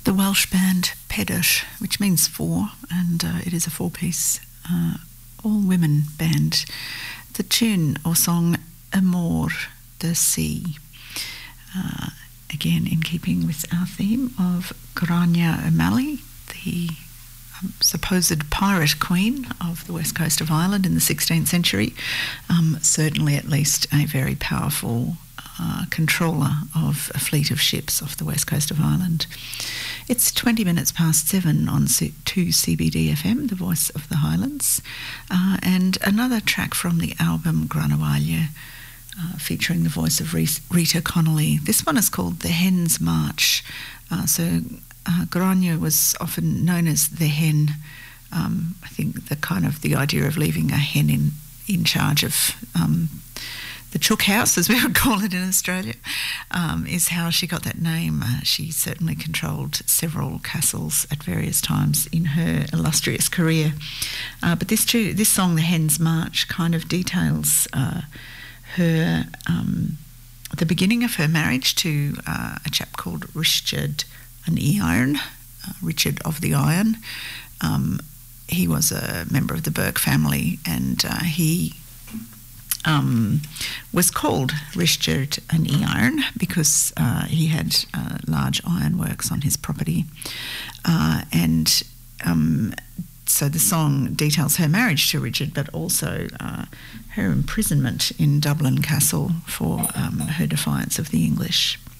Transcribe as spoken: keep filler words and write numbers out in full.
the Welsh band Pedash, which means four, and uh, it is a four-piece uh, all-women band. The tune or song Amor de Sea, uh, again in keeping with our theme of Grania O'Malley, the um, supposed pirate queen of the west coast of Ireland in the sixteenth century, um, certainly at least a very powerful Uh, controller of a fleet of ships off the west coast of Ireland. It's twenty minutes past seven on C- two C B D F M, the voice of the Highlands, uh, and another track from the album Granawalia, uh, featuring the voice of Re- Rita Connolly. This one is called The Hen's March. Uh, so uh, Grania was often known as the hen. Um, I think the kind of the idea of leaving a hen in, in charge of um, the chook house, as we would call it in Australia, um, is how she got that name. Uh, she certainly controlled several castles at various times in her illustrious career. Uh, but this too, this song, The Hen's March, kind of details uh, her um, the beginning of her marriage to uh, a chap called Richard an Iron, uh, Richard of the Iron. Um, he was a member of the Burke family, and uh, he Um, was called Richard an Iron because uh, he had uh, large ironworks on his property. Uh, and um, so the song details her marriage to Richard, but also uh, her imprisonment in Dublin Castle for um, her defiance of the English.